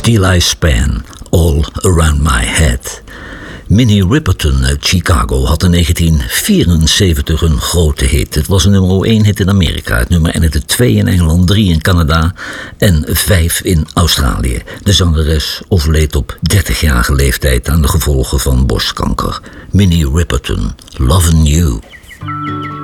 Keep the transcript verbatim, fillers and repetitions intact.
Till I Span, All Around My Head. Minnie Riperton uit Chicago had in negentien vierenzeventig een grote hit. Het was een nummer één hit in Amerika. Het nummer eindigde twee in Engeland, drie in Canada en vijf in Australië. De zangeres overleed op dertigjarige leeftijd aan de gevolgen van borstkanker. Minnie Riperton, Lovin' You.